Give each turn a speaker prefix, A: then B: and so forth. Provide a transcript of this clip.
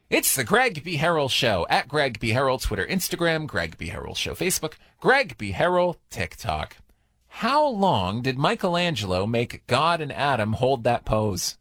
A: It's the Greg B. Harrell Show at Greg B. Harrell, Twitter, Instagram, Greg B. Harrell Show, Facebook, Greg B. Harrell, TikTok. How long did Michelangelo make God and Adam hold that pose?